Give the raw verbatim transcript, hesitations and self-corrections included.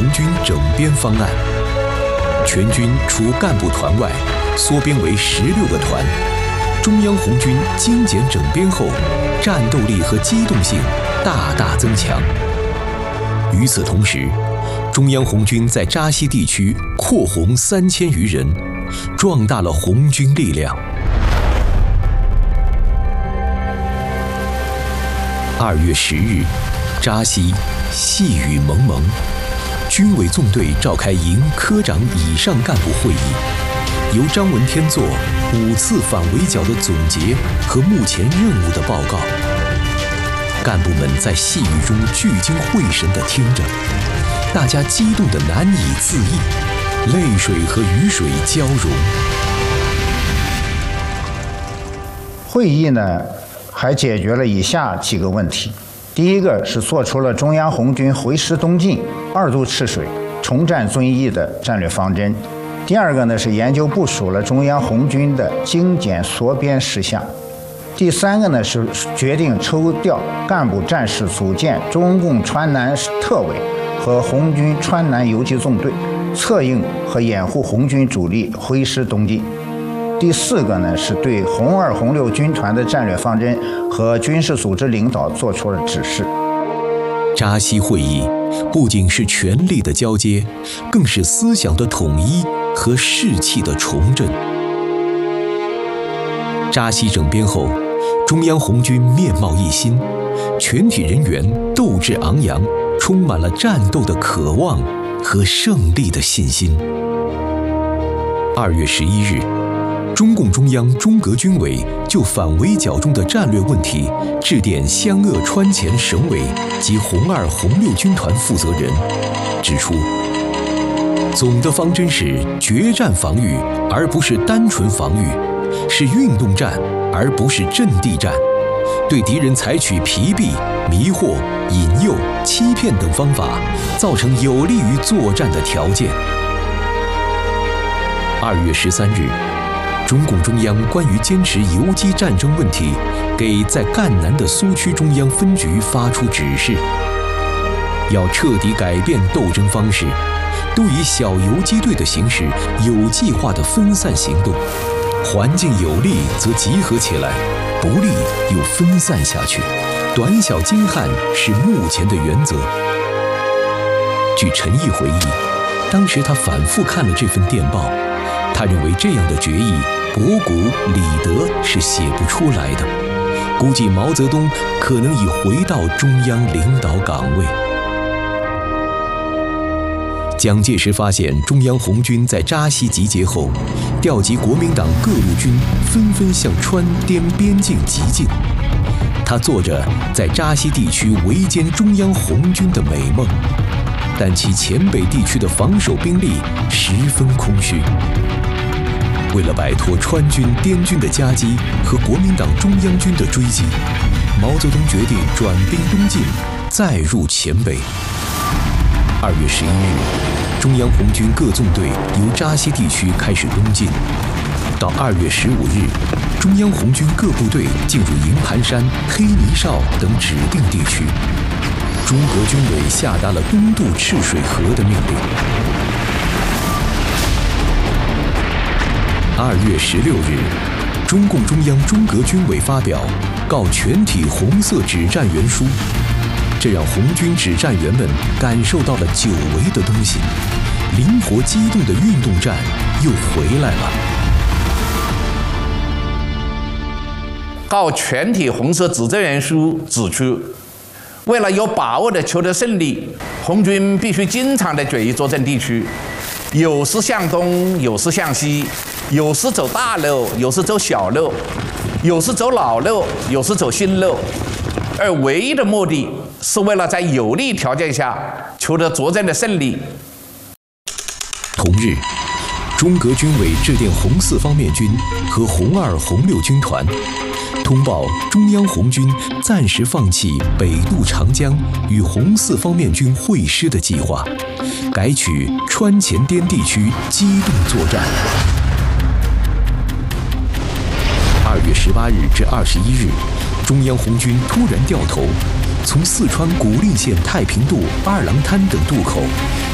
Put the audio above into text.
红军整编方案。全军除干部团外，缩编为十六个团。中央红军精简整编后，战斗力和机动性大大增强。与此同时，中央红军在扎西地区扩红三千余人，壮大了红军力量。二月十日，扎西细雨蒙蒙，军委纵队召开营科长以上干部会议，由张闻天作五次反围剿的总结和目前任务的报告。干部们在细雨中聚精会神地听着，大家激动得难以自抑，泪水和雨水交融。 会议呢，还解决了以下几个问题：第一个是做出了中央红军回师东进、二渡赤水、重战遵义的战略方针；第二个呢是研究部署了中央红军的精简缩编事项；第三个呢是决定抽调干部战士组建中共川南特委和红军川南游击纵队，策应和掩护红军主力挥师东进。第四个呢，是对红二、红六军团的战略方针和军事组织领导做出了指示。 扎西会议不仅是权力的交接，更是思想的统一和士气的重振。扎西整编后，中央红军面貌一新，全体人员斗志昂扬，充满了战斗的渴望和胜利的信心。二月十一日，中共中央中革军委就反围剿中的战略问题致电湘鄂川黔省委及红二、红六军团负责人，指出，总的方针是决战防御，而不是单纯防御，是运动战，而不是阵地战，对敌人采取疲弊、迷惑、引诱、欺骗等方法，造成有利于作战的条件。二月十三日，中共中央关于坚持游击战争问题，给在赣南的苏区中央分局发出指示，要彻底改变斗争方式，都以小游击队的形式有计划地分散行动，环境有利则集合起来，不利又分散下去，短小精悍是目前的原则。据陈毅回忆，当时他反复看了这份电报，他认为这样的决议，博古、李德是写不出来的，估计毛泽东可能已回到中央领导岗位。蒋介石发现中央红军在扎西集结后，调集国民党各路军纷纷向川滇边境急进，他做着在扎西地区围歼中央红军的美梦，但其黔北地区的防守兵力十分空虚。为了摆脱川军、滇军的夹击和国民党中央军的追击，毛泽东决定转兵东进，再入黔北。二月十一日，中央红军各纵队由扎西地区开始东进。到二月十五日，中央红军各部队进入营盘山、黑泥哨等指定地区。中革军委下达了东渡赤水河的命令。二月十六日，中共中央中革军委发表告全体红色指战员书，这让红军指战员们感受到了久违的东西，灵活机动的运动战又回来了。 告全体红色指战员书指出，为了有把握地求得胜利，红军必须经常地转移作战地区，有时向东，有时向西，有时走大路，有时走小路，有时走老路，有时走新路，而唯一的目的是为了在有利条件下求得作战的胜利。 同日，中革军委致电红四方面军和红二、红六军团，通报中央红军暂时放弃北渡长江与红四方面军会师的计划，改取川黔滇地区机动作战。二月十八日至二十一日，中央红军突然掉头，从四川古蔺县太平渡、二郎滩等渡口